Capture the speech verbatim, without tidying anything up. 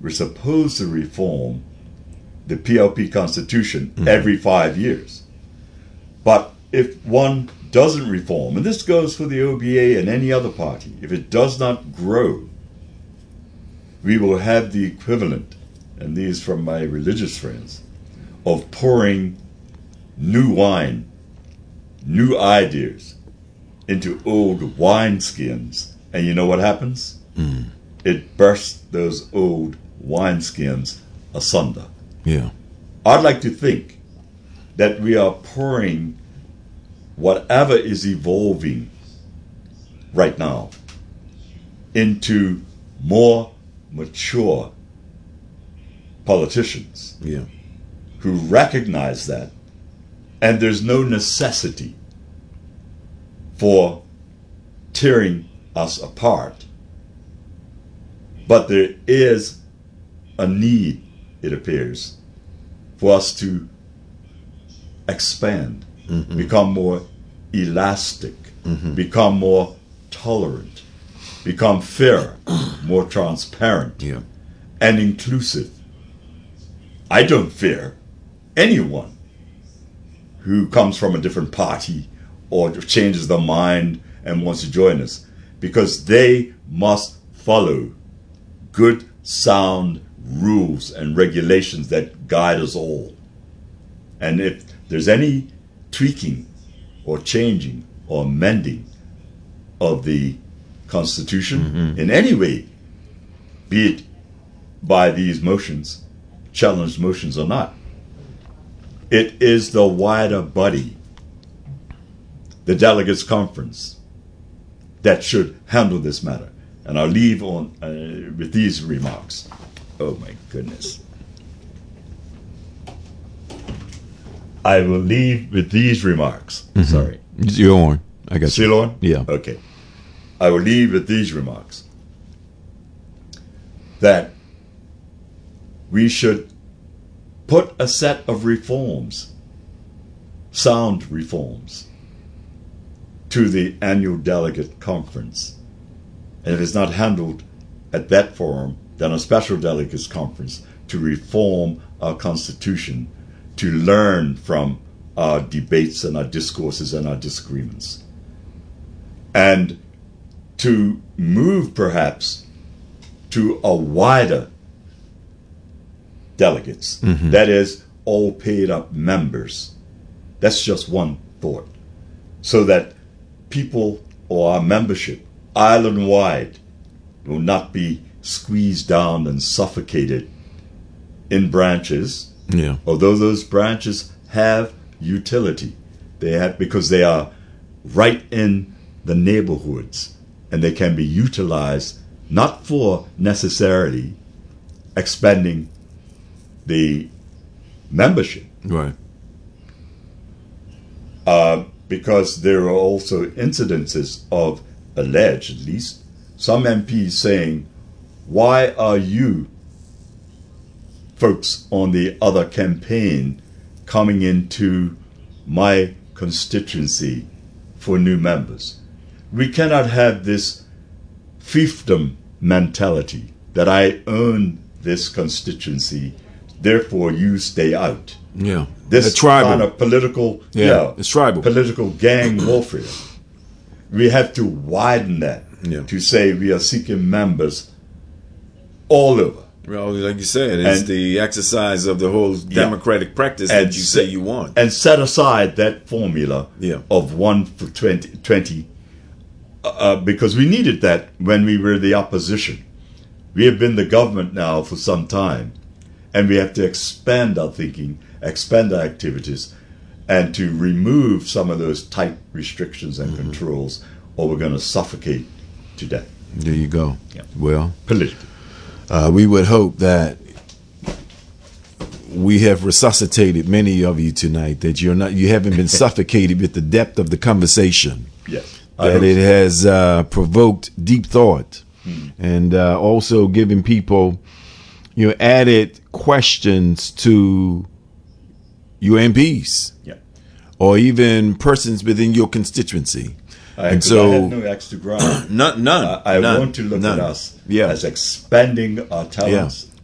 we're supposed to reform the P L P Constitution mm-hmm. every five years. But if one doesn't reform, and this goes for the O B A and any other party, if it does not grow, we will have the equivalent, and these from my religious friends, of pouring new wine, new ideas into old wineskins. And you know what happens? Mm. It bursts those old wineskins asunder. Yeah. I'd like to think that we are pouring whatever is evolving right now into more mature politicians yeah. who recognize that, and there's no necessity for tearing us apart. But there is a need, it appears, for us to expand, mm-hmm. become more elastic, mm-hmm. become more tolerant, become fairer, more transparent, yeah. and inclusive. I don't fear anyone who comes from a different party or changes their mind and wants to join us, because they must follow good, sound rules and regulations that guide us all. And if there's any tweaking or changing or amending of the Constitution mm-hmm. in any way, be it by these motions, challenged motions or not, it is the wider body, the delegates' conference, that should handle this matter. And I'll leave on uh, with these remarks. Oh my goodness. I will leave with these remarks. Mm-hmm. Sorry. You're on. I got Still you. on? Yeah. Okay. I will leave with these remarks. That we should put a set of reforms, sound reforms, to the annual delegate conference. And if it's not handled at that forum, then a special delegates conference to reform our Constitution, to learn from our debates and our discourses and our disagreements, and to move perhaps to a wider delegates, mm-hmm. that is, all paid up members. That's just one thought. So that people or our membership island-wide will not be squeezed down and suffocated in branches, yeah. although those branches have utility. They have, because they are right in the neighborhoods, and they can be utilized not for necessarily expanding the membership, right? Uh, because there are also incidences of, alleged at least, some M Ps saying, why are you folks on the other campaign coming into my constituency for new members? We cannot have this fiefdom mentality that I own this constituency, therefore you stay out. Yeah. This tribal. kind of political, yeah, yeah, it's tribal. Political gang warfare. We have to widen that yeah. to say we are seeking members all over. Well, like you said, it's and, the exercise of the whole democratic yeah. practice and that you set, say you want. And set aside that formula yeah. of one for twenty, twenty uh, because we needed that when we were the opposition. We have been the government now for some time, and we have to expand our thinking, expand our activities, and to remove some of those tight restrictions and mm-hmm. controls, or we're going to suffocate to death. There you go. Yeah. Well, politically. Uh, we would hope that we have resuscitated many of you tonight, that you're not, you haven't been suffocated with the depth of the conversation. Yes. That it has uh, provoked deep thought, hmm. and uh, also giving people, you know, added questions to your M Ps, yeah. or even persons within your constituency. I, and so, I had no axe to grind. none, none. Uh, I none, want to look none. at us yeah. as expanding our talents,